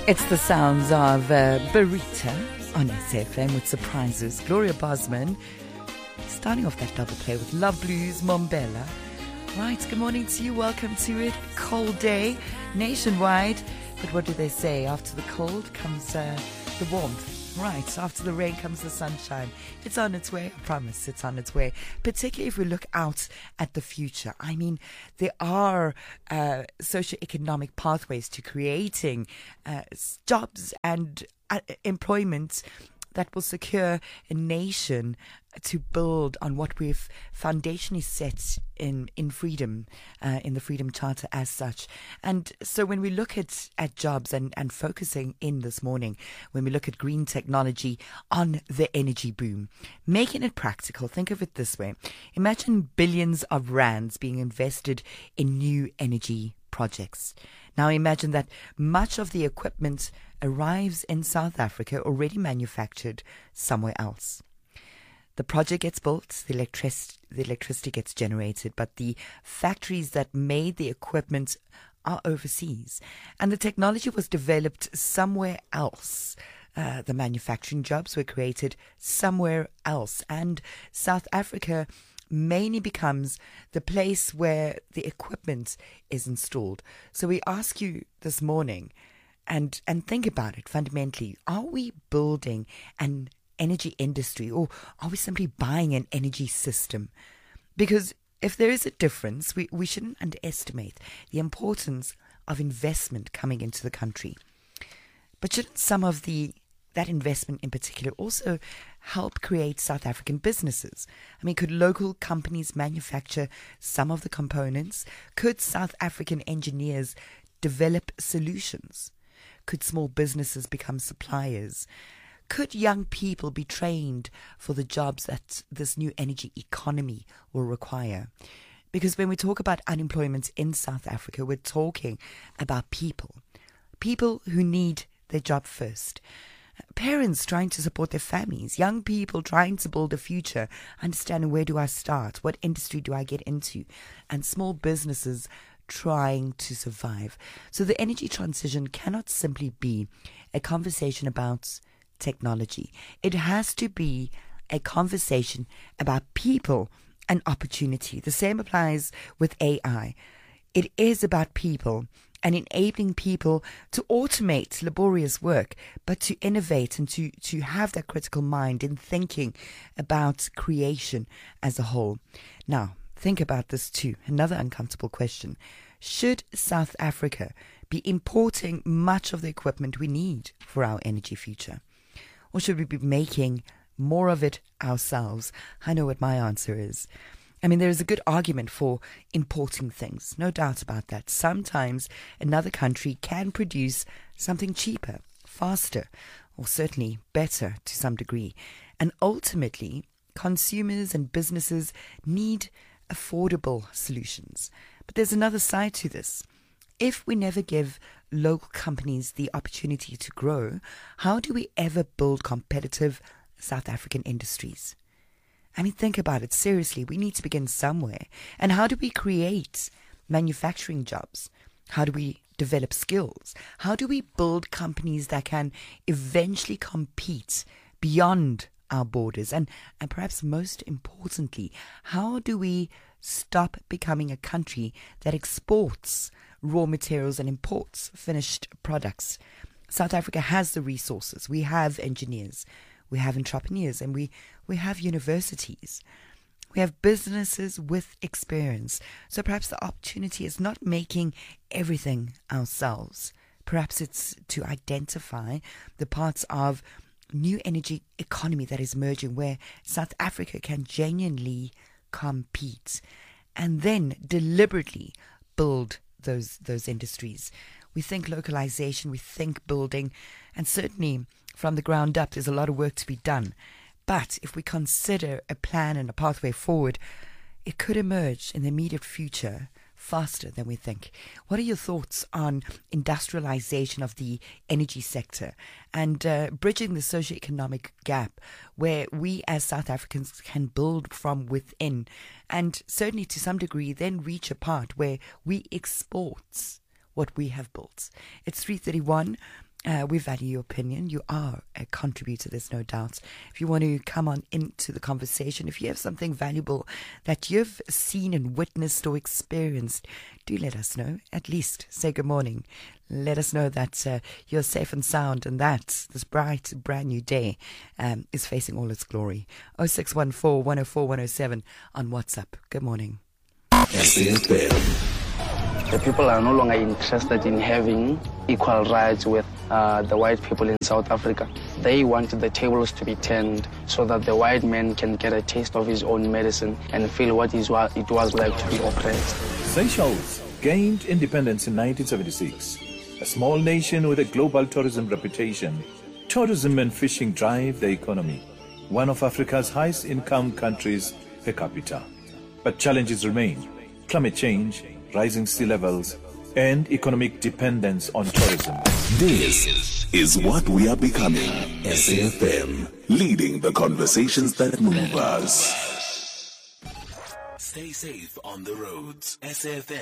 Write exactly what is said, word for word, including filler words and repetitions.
It's the sounds of uh, Barita on S F M with surprises. Gloria Bosman starting off that double play with Love Blues, Mombela. Right, good morning to you. Welcome to it. Cold day nationwide. But what do they say? After the cold comes uh, the warmth. Right, after the rain comes the sunshine. It's on its way, I promise it's on its way. Particularly if we look out at the future. I mean, there are uh, socio-economic pathways to creating uh, jobs and uh, employment that will secure a nation to build on what we've foundationally set in, in freedom, uh, in the Freedom Charter as such. And so when we look at, at jobs and, and focusing in this morning, when we look at green technology on the energy boom, making it practical, think of it this way. Imagine billions of rands being invested in new energy projects. Now imagine that much of the equipment arrives in South Africa already manufactured somewhere else. The project gets built, the, electric- the electricity gets generated, but the factories that made the equipment are overseas. And the technology was developed somewhere else. Uh, the manufacturing jobs were created somewhere else. And South Africa mainly becomes the place where the equipment is installed. So we ask you this morning, and, and think about it fundamentally, are we building an energy industry, or are we simply buying an energy system? Because if there is a difference, we, we shouldn't underestimate the importance of investment coming into the country. But shouldn't some of the that investment in particular also help create South African businesses? I mean, could local companies manufacture some of the components? Could South African engineers develop solutions? Could small businesses become suppliers? Could young people be trained for the jobs that this new energy economy will require? Because when we talk about unemployment in South Africa, we're talking about people. People who need their job first. Parents trying to support their families. Young people trying to build a future, understanding where do I start? What industry do I get into? And small businesses trying to survive. So the energy transition cannot simply be a conversation about technology. It has to be a conversation about people and opportunity. The same applies with A I. It is about people and enabling people to automate laborious work, but to innovate and to, to have that critical mind in thinking about creation as a whole. Now, think about this too. Another uncomfortable question. Should South Africa be importing much of the equipment we need for our energy future? Or should we be making more of it ourselves? I know what my answer is. I mean, there is a good argument for importing things, no doubt about that. Sometimes another country can produce something cheaper, faster, or certainly better to some degree. And ultimately, consumers and businesses need affordable solutions. But there's another side to this. If we never give local companies the opportunity to grow, how do we ever build competitive South African industries? I mean, think about it seriously. We need to begin somewhere. And how do we create manufacturing jobs? How do we develop skills? How do we build companies that can eventually compete beyond our borders? And, and perhaps most importantly, how do we stop becoming a country that exports raw materials and imports finished products? South Africa has the resources. We have engineers. We have entrepreneurs, and we, we have universities. We have businesses with experience. So perhaps the opportunity is not making everything ourselves. Perhaps it's to identify the parts of new energy economy that is emerging where South Africa can genuinely compete, and then deliberately build those those industries. We think localization, we think building, and certainly from the ground up there's a lot of work to be done. But if we consider a plan and a pathway forward, it could emerge in the immediate future faster than we think. What are your thoughts on industrialization of the energy sector and uh, bridging the socioeconomic gap where we as South Africans can build from within, and certainly to some degree then reach a part where we export what we have built? It's three thirty-one. Uh, we value your opinion. You are a contributor, there's no doubt. If you want to come on into the conversation, if you have something valuable that you've seen and witnessed or experienced, do let us know. At least say good morning. Let us know that uh, you're safe and sound and that this bright, brand new day um, is facing all its glory. oh six one four, one oh four, one oh seven on WhatsApp. Good morning. The people are no longer interested in having equal rights with uh, the white people in South Africa. They want the tables to be turned so that the white man can get a taste of his own medicine and feel what is what it was like to be oppressed. Seychelles gained independence in nineteen seventy-six. A small nation with a global tourism reputation, tourism and fishing drive the economy. One of Africa's highest income countries per capita. But challenges remain. Climate change, rising sea levels, and economic dependence on tourism. This is what we are becoming. S A F M, leading the conversations that move us. Stay safe on the roads. S A F M.